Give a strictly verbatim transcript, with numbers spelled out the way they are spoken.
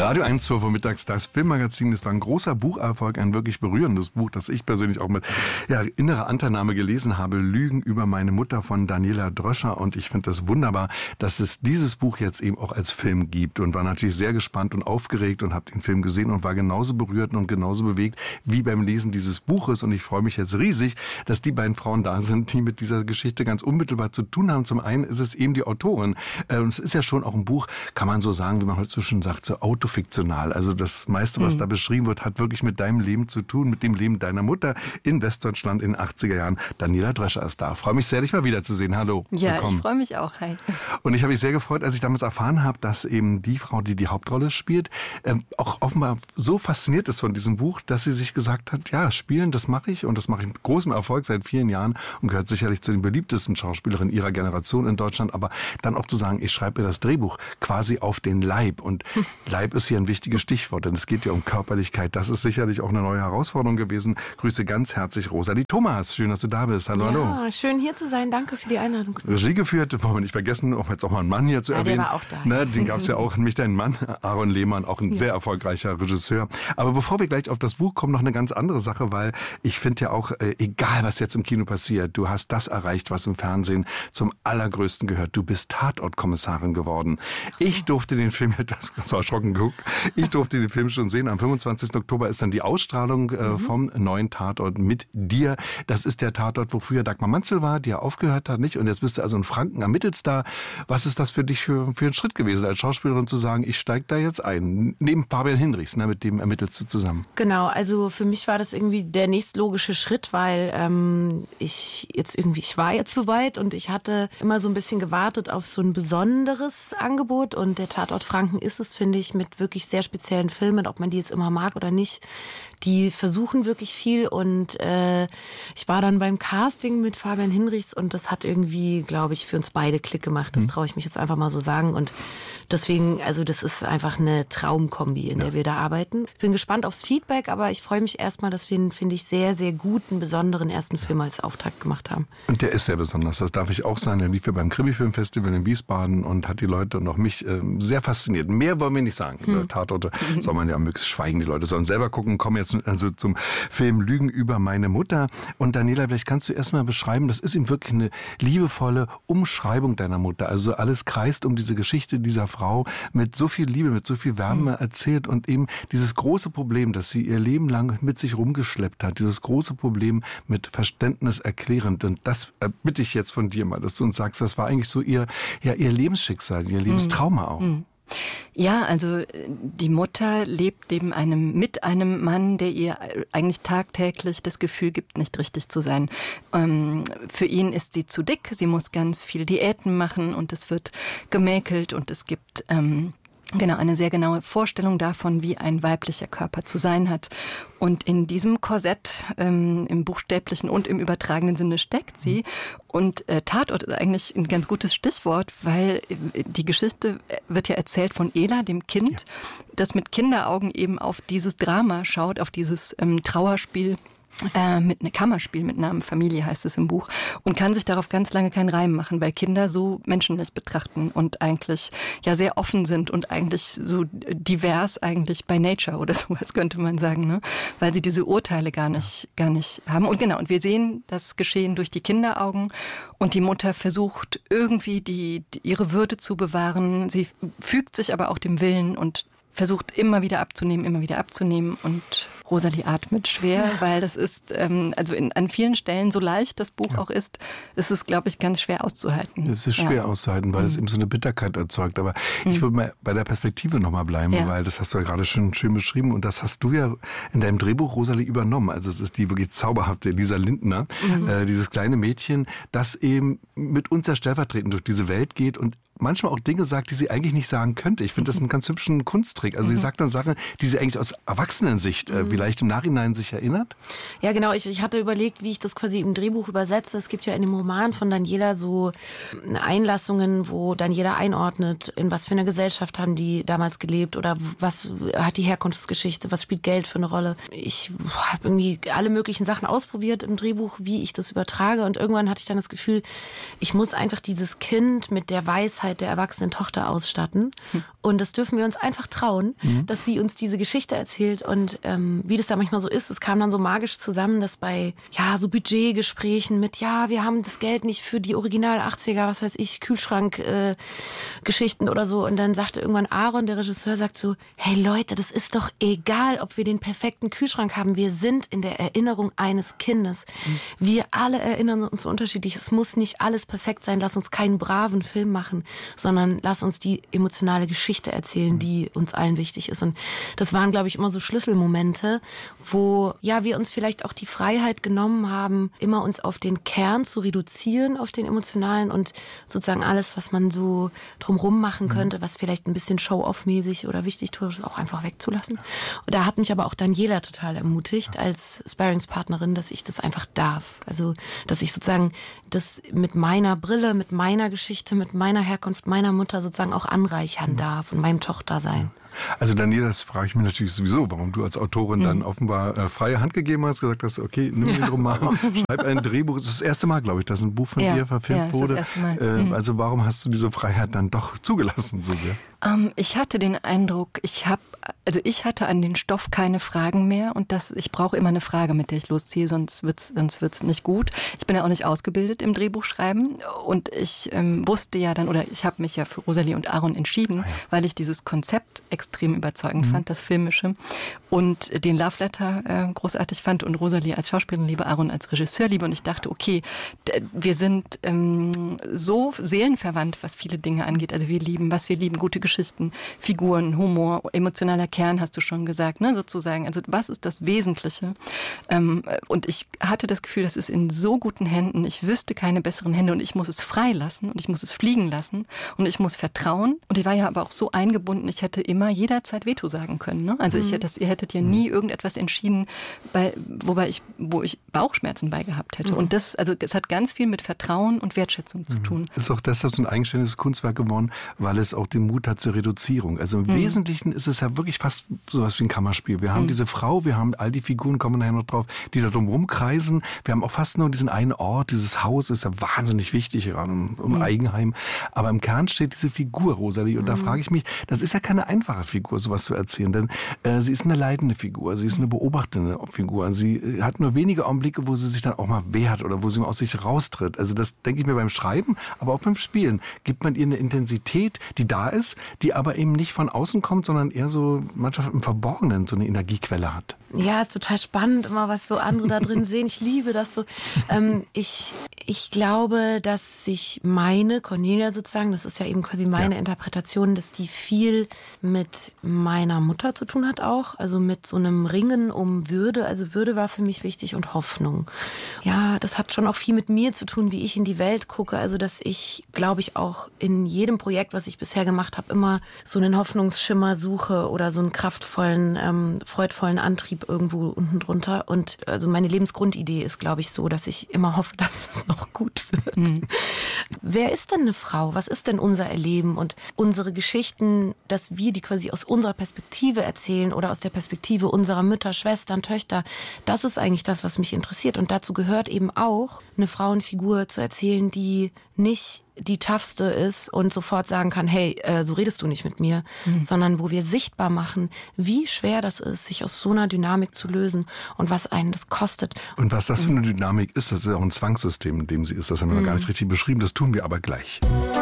Radio eins, zwölf Uhr mittags, das Filmmagazin. Das war ein großer Bucherfolg, ein wirklich berührendes Buch, das ich persönlich auch mit ja, innerer Anteilnahme gelesen habe. Lügen über meine Mutter von Daniela Dröscher. Und ich finde das wunderbar, dass es dieses Buch jetzt eben auch als Film gibt. Und war natürlich sehr gespannt und aufgeregt und habe den Film gesehen und war genauso berührt und genauso bewegt wie beim Lesen dieses Buches. Und ich freue mich jetzt riesig, dass die beiden Frauen da sind, die mit dieser Geschichte ganz unmittelbar zu tun haben. Zum einen ist es eben die Autorin. Und es ist ja schon auch ein Buch, kann man so sagen, wie man heute so schön sagt, so autofiktional. Also das meiste, was mhm. da beschrieben wird, hat wirklich mit deinem Leben zu tun, mit dem Leben deiner Mutter in Westdeutschland in den achtziger Jahren. Daniela Dröscher ist da. Ich freue mich sehr, dich mal wiederzusehen. Hallo. Ja, willkommen. Ich freue mich auch. Hi. Und ich habe mich sehr gefreut, als ich damals erfahren habe, dass eben die Frau, die die Hauptrolle spielt, ähm, auch offenbar so fasziniert ist von diesem Buch, dass sie sich gesagt hat, ja, spielen, das mache ich und das mache ich mit großem Erfolg seit vielen Jahren und gehört sicherlich zu den beliebtesten Schauspielerinnen ihrer Generation in Deutschland, aber dann auch zu sagen, ich schreibe mir das Drehbuch quasi auf den Leib. Und Leib ist hier ein wichtiges Stichwort, denn es geht ja um Körperlichkeit. Das ist sicherlich auch eine neue Herausforderung gewesen. Grüße ganz herzlich Rosalie Thomas. Schön, dass du da bist. Hallo, ja, hallo. Ja, schön hier zu sein. Danke für die Einladung. Regie geführt, wollen wir nicht vergessen, um jetzt auch mal einen Mann hier zu ja, erwähnen. Der war auch da. Na, den gab es ja auch, nämlich deinen Mann, Aaron Lehmann, auch ein ja. sehr erfolgreicher Regisseur. Aber bevor wir gleich auf das Buch kommen, noch eine ganz andere Sache, weil ich finde ja auch, äh, egal was jetzt im Kino passiert, du hast das erreicht, was im Fernsehen zum allergrößten gehört. Du bist Tatortkommissarin geworden. So. Ich durfte den Film, das war erschrocken geguckt, ich durfte den Film schon sehen. Am fünfundzwanzigsten Oktober ist dann die Ausstrahlung äh, mhm. vom neuen Tatort mit dir. Das ist der Tatort, wo früher Dagmar Manzel war, die ja aufgehört hat, nicht? Und jetzt bist du also in Franken, ermittelst da. Was ist das für dich für, für ein Schritt gewesen, als Schauspielerin zu sagen, ich steige da jetzt ein? Neben Fabian Hinrichs, ne, mit dem ermittelst du zusammen. Genau, also für mich war das irgendwie der nächstlogische Schritt, weil ähm, ich jetzt irgendwie, ich war jetzt soweit und ich hatte immer so ein bisschen gewartet auf so ein besonderes Angebot und der Tatort Franken ist es, finde ich, mit wirklich sehr speziellen Filmen, ob man die jetzt immer mag oder nicht. Die versuchen wirklich viel und äh, ich war dann beim Casting mit Fabian Hinrichs und das hat irgendwie, glaube ich, für uns beide Klick gemacht. Das traue ich mich jetzt einfach mal so sagen und deswegen, also das ist einfach eine Traumkombi, in der ja. wir da arbeiten. Ich bin gespannt aufs Feedback, aber ich freue mich erstmal, dass wir einen, finde ich, sehr, sehr guten, besonderen ersten Film als Auftakt gemacht haben. Und der ist sehr besonders, das darf ich auch sagen. Der lief ja beim Krimi-Filmfestival in Wiesbaden und hat die Leute und auch mich äh, sehr fasziniert. Mehr wollen wir nicht sagen. Hm. Tatorte soll man ja möglichst schweigen. Die Leute sollen selber gucken, kommen jetzt also zum Film Lügen über meine Mutter. Und Daniela, vielleicht kannst du erst mal beschreiben, das ist eben wirklich eine liebevolle Umschreibung deiner Mutter. Also alles kreist um diese Geschichte dieser Frau mit so viel Liebe, mit so viel Wärme erzählt und eben dieses große Problem, das sie ihr Leben lang mit sich rumgeschleppt hat, dieses große Problem mit Verständnis erklärend. Und das bitte ich jetzt von dir mal, dass du uns sagst, das war eigentlich so ihr, ja, ihr Lebensschicksal, ihr Lebenstrauma auch. Mhm. Ja, also die Mutter lebt neben einem, mit einem Mann, der ihr eigentlich tagtäglich das Gefühl gibt, nicht richtig zu sein. Ähm, für ihn ist sie zu dick, sie muss ganz viel Diäten machen und es wird gemäkelt und es gibt ähm, genau eine sehr genaue Vorstellung davon, wie ein weiblicher Körper zu sein hat. Und in diesem Korsett, ähm, im buchstäblichen und im übertragenen Sinne, steckt sie. Und äh, Tatort ist eigentlich ein ganz gutes Stichwort, weil die Geschichte wird ja erzählt von Ela, dem Kind, ja. das mit Kinderaugen eben auf dieses Drama schaut, auf dieses ähm, Trauerspiel. Äh, mit einem Kammerspiel mit Namen Familie heißt es im Buch und kann sich darauf ganz lange keinen Reim machen, weil Kinder so menschlich betrachten und eigentlich ja sehr offen sind und eigentlich so divers eigentlich by nature oder sowas könnte man sagen, ne? Weil sie diese Urteile gar nicht, gar nicht haben. Und genau, und wir sehen das Geschehen durch die Kinderaugen und die Mutter versucht irgendwie die, die ihre Würde zu bewahren. Sie fügt sich aber auch dem Willen und versucht immer wieder abzunehmen, immer wieder abzunehmen und Rosalie atmet schwer, weil das ist, ähm, also in, an vielen Stellen, so leicht das Buch ja. auch ist, ist es, glaube ich, ganz schwer auszuhalten. Es ist schwer ja. auszuhalten, weil mhm. es eben so eine Bitterkeit erzeugt. Aber mhm. ich würde mal bei der Perspektive nochmal bleiben, ja. weil das hast du ja gerade schon schön beschrieben und das hast du ja in deinem Drehbuch, Rosalie, übernommen. Also es ist die wirklich zauberhafte Lisa Lindner, mhm. äh, dieses kleine Mädchen, das eben mit uns ja stellvertretend durch diese Welt geht und manchmal auch Dinge sagt, die sie eigentlich nicht sagen könnte. Ich finde das einen ganz hübschen Kunsttrick. Also sie sagt dann Sachen, die sie eigentlich aus Erwachsenensicht äh, vielleicht im Nachhinein sich erinnert. Ja, genau. Ich, ich hatte überlegt, wie ich das quasi im Drehbuch übersetze. Es gibt ja in dem Roman von Daniela so Einlassungen, wo Daniela einordnet, in was für einer Gesellschaft haben die damals gelebt oder was hat die Herkunftsgeschichte, was spielt Geld für eine Rolle. Ich habe irgendwie alle möglichen Sachen ausprobiert im Drehbuch, wie ich das übertrage und irgendwann hatte ich dann das Gefühl, ich muss einfach dieses Kind mit der Weisheit der erwachsenen Tochter ausstatten. Und das dürfen wir uns einfach trauen, mhm. dass sie uns diese Geschichte erzählt. Und ähm, wie das da manchmal so ist, es kam dann so magisch zusammen, dass bei ja so Budgetgesprächen mit, ja, wir haben das Geld nicht für die Original achtziger, was weiß ich, Kühlschrank-Geschichten äh, oder so. Und dann sagte irgendwann Aaron, der Regisseur, sagt so, hey Leute, das ist doch egal, ob wir den perfekten Kühlschrank haben. Wir sind in der Erinnerung eines Kindes. Mhm. Wir alle erinnern uns so unterschiedlich. Es muss nicht alles perfekt sein. Lass uns keinen braven Film machen, sondern lass uns die emotionale Geschichte erzählen, die uns allen wichtig ist. Und das waren, glaube ich, immer so Schlüsselmomente, wo ja wir uns vielleicht auch die Freiheit genommen haben, immer uns auf den Kern zu reduzieren, auf den emotionalen und sozusagen alles, was man so drumrum machen könnte, was vielleicht ein bisschen show-off-mäßig oder wichtigtuerisch ist, auch einfach wegzulassen. Und da hat mich aber auch Daniela total ermutigt als Sparringspartnerin, dass ich das einfach darf. Also, dass ich sozusagen das mit meiner Brille, mit meiner Geschichte, mit meiner Herkunft, meiner Mutter sozusagen auch anreichern darf und meinem Tochtersein. Also Daniela, das frage ich mich natürlich sowieso, warum du als Autorin mhm. dann offenbar äh, freie Hand gegeben hast, gesagt hast, okay, nimm den Roman, schreib ein Drehbuch. Das ist das erste Mal, glaube ich, dass ein Buch von ja, dir verfilmt ja, wurde. Das erste Mal. Äh, mhm. Also warum hast du diese Freiheit dann doch zugelassen so sehr? Um, ich hatte den Eindruck, ich habe, also ich hatte an den Stoff keine Fragen mehr und das, ich brauche immer eine Frage, mit der ich losziehe, sonst wird's, sonst wird's nicht gut. Ich bin ja auch nicht ausgebildet im Drehbuchschreiben und ich ähm, wusste ja dann, oder ich habe mich ja für Rosalie und Aaron entschieden, ah ja. weil ich dieses Konzept extrem überzeugend mhm. fand, das Filmische, und den Love Letter äh, großartig fand und Rosalie als Schauspielerin liebe, Aaron als Regisseur liebe, und ich dachte, okay, d- wir sind ähm, so seelenverwandt, was viele Dinge angeht. Also wir lieben, was wir lieben, gute Geschichten. Geschichten, Figuren, Humor, emotionaler Kern, hast du schon gesagt, ne, sozusagen. Also was ist das Wesentliche? Ähm, und ich hatte das Gefühl, das ist in so guten Händen. Ich wüsste keine besseren Hände und ich muss es freilassen und ich muss es fliegen lassen und ich muss vertrauen. Und ich war ja aber auch so eingebunden, ich hätte immer jederzeit Veto sagen können. Ne? Also ich, das, ihr hättet ja nie irgendetwas entschieden, bei, wobei ich, wo ich Bauchschmerzen bei gehabt hätte. Mhm. Und das, also das hat ganz viel mit Vertrauen und Wertschätzung zu tun. Es ist auch deshalb so ein eigenständiges Kunstwerk geworden, weil es auch den Mut hat zur Reduzierung. Also im mhm. Wesentlichen ist es ja wirklich fast sowas wie ein Kammerspiel. Wir haben mhm. diese Frau, wir haben all die Figuren, kommen nachher noch drauf, die da drum rumkreisen. Wir haben auch fast nur diesen einen Ort, dieses Haus ist ja wahnsinnig wichtig, um, um mhm. Eigenheim. Aber im Kern steht diese Figur, Rosalie. Und mhm. da frage ich mich, das ist ja keine einfache Figur, sowas zu erzählen. Denn äh, sie ist eine leidende Figur, sie ist eine beobachtende Figur. Sie äh, hat nur wenige Augenblicke, wo sie sich dann auch mal wehrt oder wo sie mal aus sich raustritt. Also das denke ich mir beim Schreiben, aber auch beim Spielen. Gibt man ihr eine Intensität, die da ist, die aber eben nicht von außen kommt, sondern eher so manchmal im Verborgenen so eine Energiequelle hat. Ja, ist total spannend, immer was so andere da drin sehen. Ich liebe das so. Ähm, ich, ich glaube, dass sich meine Cornelia sozusagen, das ist ja eben quasi meine ja. Interpretation, dass die viel mit meiner Mutter zu tun hat auch. Also mit so einem Ringen um Würde. Also Würde war für mich wichtig und Hoffnung. Ja, das hat schon auch viel mit mir zu tun, wie ich in die Welt gucke. Also dass ich, glaube ich, auch in jedem Projekt, was ich bisher gemacht habe, immer so einen Hoffnungsschimmer suche oder so einen kraftvollen, ähm, freudvollen Antrieb irgendwo unten drunter. Und also meine Lebensgrundidee ist, glaube ich, so, dass ich immer hoffe, dass es noch gut wird. Mhm. Wer ist denn eine Frau? Was ist denn unser Erleben? Und unsere Geschichten, dass wir die quasi aus unserer Perspektive erzählen oder aus der Perspektive unserer Mütter, Schwestern, Töchter, das ist eigentlich das, was mich interessiert. Und dazu gehört eben auch, eine Frauenfigur zu erzählen, die nicht die toughste ist und sofort sagen kann, hey, äh, so redest du nicht mit mir, mhm. sondern wo wir sichtbar machen, wie schwer das ist, sich aus so einer Dynamik zu lösen und was einen das kostet. Und was das für eine Dynamik ist, das ist ja auch ein Zwangssystem, in dem sie ist. Das haben wir mhm. noch gar nicht richtig beschrieben, das tun wir aber gleich.